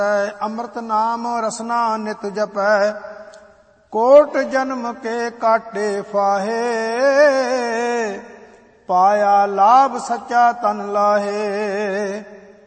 ਅੰਮ੍ਰਿਤ ਨਾਮ ਰਸਨਾ ਨਿਤ ਜਪੈ। ਕੋਟ ਜਨਮ ਕੇ ਕਾਟੇ ਫਾਹੇ, ਪਾਇਆ ਲਾਭ ਸੱਚਾ ਤਨ ਲਾਹੇ।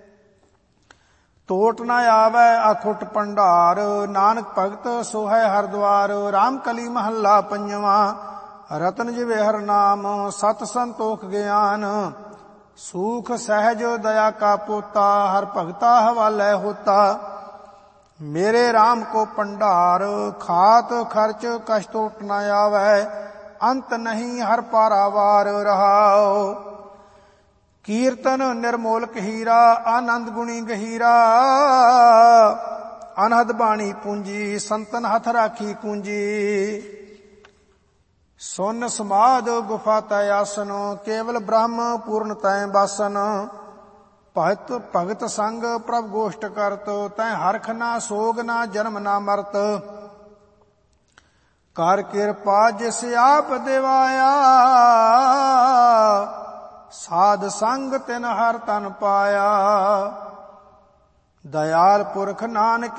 ਟੋਟ ਨਾ ਆਵੈ ਅਖੁੱਟ ਭੰਡਾਰ, ਨਾਨਕ ਭਗਤ ਸੋਹੈ ਹਰਿ ਦੁਆਰ। ਰਾਮ ਕਲੀ ਮਹੱਲਾ ਪੰਜਵਾਂ। ਰਤਨ ਜਿਵੇ ਹਰਿ ਨਾਮ, ਸਤ ਸੰਤੋਖ ਗਿਆਨ। ਸੂਖ ਸਹਿਜ ਦਇਆ ਕਾ ਪੋਤਾ, ਹਰ ਭਗਤਾ ਹਵਾਲੇ ਹੋਤਾ। ਮੇਰੇ ਰਾਮ ਕੋ ਭੰਡਾਰ, ਖਾਤ ਖਰਚ ਕਛ ਟੋਟ ਨਾ ਆਵੈ। ਅੰਤ ਨਹੀਂ ਹਰ ਪਾਰਾਵਾਰ ਰਹਾਉ। ਕੀਰਤਨ ਨਿਰਮੋਲਕ ਹੀਰਾ, ਆਨੰਦ ਗੁਣੀ ਗਹੀਰਾ। ਅਨਹਦ ਬਾਣੀ ਪੂੰਜੀ, ਸੰਤਨ ਹੱਥ ਰਾਖੀ ਕੂੰਜੀ। ਸੁਨ ਸਮਾਧ ਗੁਫਾ ਤੈ ਆਸਨ, ਕੇਵਲ ਬ੍ਰਹਮ ਪੂਰਨ ਤੈ ਬਾਸਨ। ਭਗਤ ਸੰਗ ਪ੍ਰਭ ਗੋਸ਼ਟ ਕਰਤ, ਤੈ ਹਰਖ ਨਾ ਸੋਗ ਨਾ ਜਨਮ ਨਾ ਮਰਤ। ਕਰ ਕਿਰਪਾ ਜਿਸ ਆਪ ਦਿਵਾਇਆ, ਸਾਧ ਸੰਗ ਤਿਨ ਹਰ ਤਨ ਪਾਇਆ। ਦਇਆਲ ਪੁਰਖ ਨਾਨਕ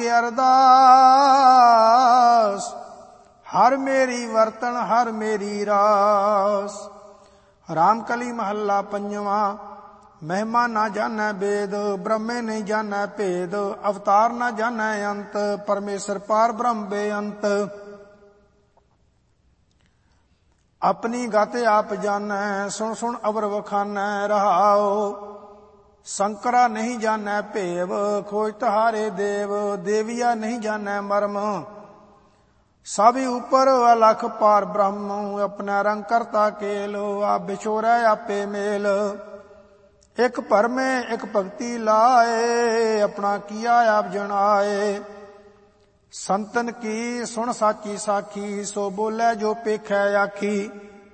ਅਰਦਾਸ, ਹਰ ਮੇਰੀ ਵਰਤਨ ਹਰ ਮੇਰੀ ਰਾਸ। ਰਾਮ ਕਲੀ ਮਹੱਲਾ ਪੰਜਵਾਂ। ਮਹਿਮਾ ਨਾ ਜਾਣੈ ਬੇਦ, ਬ੍ਰਹਮੇ ਨਹੀਂ ਜਾਣੈ ਭੇਦ। ਅਵਤਾਰ ਨਾ ਜਾਣੈ ਅੰਤ, ਪਰਮੇਸ਼ਰ ਪਾਰ ਬ੍ਰਹਮ ਬੇਅੰਤ। ਆਪਣੀ ਗਤ ਆਪ ਜਾਣੈ, ਸੁਣ ਸੁਣ ਅਵਰ ਵਖਾਨੈ ਰਹਾਉ। ਸੰਕਰਾ ਨਹੀਂ ਜਾਣੈ ਭੇਵ, ਖੋਜ ਤੁਹਾਰੇ ਦੇਵ। ਦੇਵੀਆ ਨਹੀਂ ਜਾਣੈ ਮਰਮ, ਸਭ ਉਪਰ ਅਲਖ ਪਾਰ ਬ੍ਰਹਮ। ਆਪਣਾ ਰੰਗ ਕਰਤਾ ਕੇਲ, ਆਪ ਵਿਛੋਰੈ ਆਪੇ ਮੇਲ। ਇਕ ਭਰਮੇ ਇਕ ਭਗਤੀ ਲਾਏ, ਆਪਣਾ ਕੀਆ ਆਪ ਜਣਾਏ। ਸੰਤਨ ਕੀ ਸੁਣ ਸਾਚੀ ਸਾਖੀ, ਸੋ ਬੋਲੇ ਜੋ ਪੇਖੈ ਆਖੀ।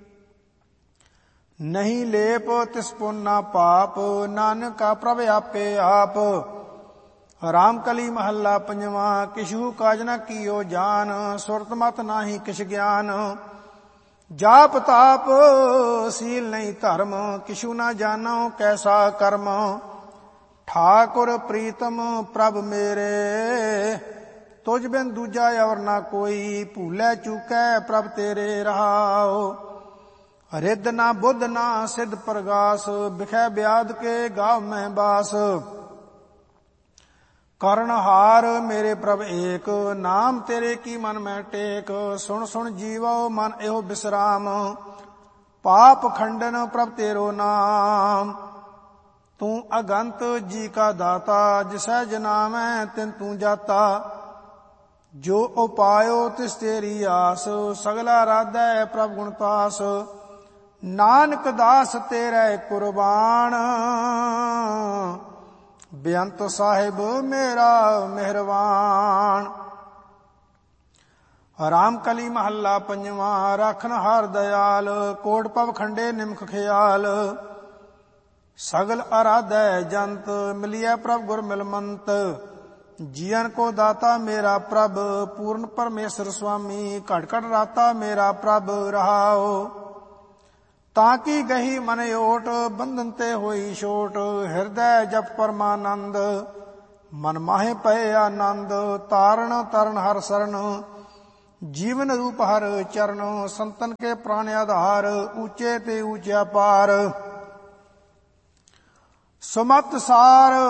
ਨਹੀਂ ਲੇਪ ਤਿਸ ਪੁਨ ਨਾ ਪਾਪ, ਨਾਨਕਾ ਪ੍ਰਭ ਆਪੇ ਆਪ। ਰਾਮ ਕਲੀ ਮਹੱਲਾ ਪੰਜਵਾਂ। ਕਿਛੂ ਕਾਜ ਨ ਕੀਓ ਜਾਨ, ਸੁਰਤ ਮਤ ਨਾਹੀ ਕਿਛ ਗਿਆਨ। ਜਾਪ ਤਾਪ ਸੀਲ ਨਹੀਂ ਧਰਮ, ਕਿਛੂ ਨਾ ਜਾਨੋ ਕੈਸਾ ਕਰਮ। ਠਾਕੁਰ ਪ੍ਰੀਤਮ ਪ੍ਰਭ ਮੇਰੇ, ਤੁਝ ਬਿਨ ਦੂਜਾ ਔਰ ਨਾ ਕੋਈ। ਭੂਲੇ ਚੂਕੈ ਪ੍ਰਭ ਤੇਰੇ ਰਹਾਉ। ਰਿੱਧ ਨਾ ਬੁੱਧ ਨਾ ਸਿੱਧ ਪ੍ਰਗਾਸ, ਬਿਖੈ ਬਿਆਦ ਕੇ ਗਾਵ ਮੈਂ ਬਾਸ। ਕਰਨ ਹਾਰ ਮੇਰੇ ਪ੍ਰਭ ਏਕ, ਨਾਮ ਤੇਰੇ ਕੀ ਮਨ ਮੈਂ ਟੇਕ। ਸੁਣ ਸੁਣ ਜੀਵੋ ਮਨ ਇਹੋ ਬਿਸਰਾਮ, ਪਾਪ ਖੰਡਨ ਪ੍ਰਭ ਤੇਰੋ ਨਾਮ। ਤੂੰ ਅਗੰਤ ਜੀ ਕਾ ਦਾਤਾ, ਜਿਸੈ ਜਨਾਮੈ ਤਿਨ ਤੂੰ ਜਾਤਾ। ਜੋ ਉਪਾਇਓ ਤਿਸ ਤੇਰੀ ਆਸ, ਸਗਲਾ ਰਾਧੈ ਪ੍ਰਭ ਗੁਣ ਪਾਸ। ਨਾਨਕ ਦਾਸ ਤੇਰੇ ਕੁਰਬਾਨ, ਬੇਅੰਤ ਸਾਹਿਬ ਮੇਰਾ ਮਿਹਰਬਾਨ। ਰਾਮ ਕਲੀ ਮਹੱਲਾ ਪੰਜਵਾਂ। ਰਾਖਨ ਹਾਰ ਦਇਆਲ, ਕੋਟ ਪਵ ਖੰਡੇ ਨਿਮਖ ਖਿਆਲ। ਸਗਲ ਅਰਾਧੈ ਜੰਤ, ਮਿਲਿਐ ਪ੍ਰਭ ਗੁਰ ਮਿਲਮੰਤ। ਜੀਵਨ ਕੋ ਦਾਤਾ ਮੇਰਾ ਪ੍ਰਭ, ਪੂਰਨ ਪਰਮੇਸ਼ਰ ਸੁਆਮੀ। ਘਟ ਘਟ ਰਾਤਾ ਮੇਰਾ ਪ੍ਰਭ ਰਹਾਉ। ਤਾਂ ਕੀ ਗਹੀ ਮਨ ਓਟ, ਬੰਧਨ ਤੇ ਹੋਈ ਛੋਟ। ਹਿਰਦੈ ਜਪ ਪਰਮਾਨੰਦ, ਮਨ ਮਾਹੇ ਪਏ ਆਨੰਦ। ਤਾਰਨ ਤਰਨ ਹਰ ਸਰਣ, ਜੀਵਨ ਰੂਪ ਹਰ ਚਰਨ। ਸੰਤਨ ਕੇ ਪ੍ਰਾਣ ਆਧਾਰ, ਊਚੇ ਤੇ ਊਚਾ ਪਾਰ। ਸੁਮਤ ਸਾਰ